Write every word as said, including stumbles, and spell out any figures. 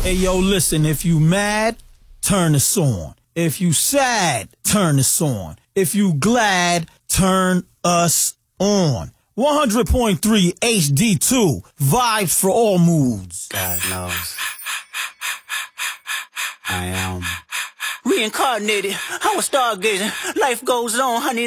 Hey, yo, listen, if you mad, turn this on. If you sad, turn this on. If you glad, turn us on. one hundred point three H D two, vibes for all moods. God knows. I am reincarnated. I was stargazing. Life goes on, honey.